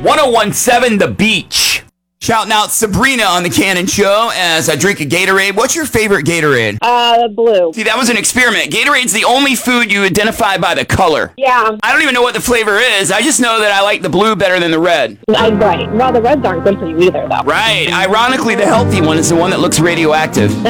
1017 The Beach. Shouting out Sabrina on the Cannon Show as I drink a Gatorade. What's your favorite Gatorade? Blue. See, that was an experiment. Gatorade's the only food you identify by the color. Yeah. I don't even know what the flavor is. I just know that I like the blue better than the red. Right. Well, the reds aren't good for you either, though. Right. Ironically, the healthy one is the one that looks radioactive.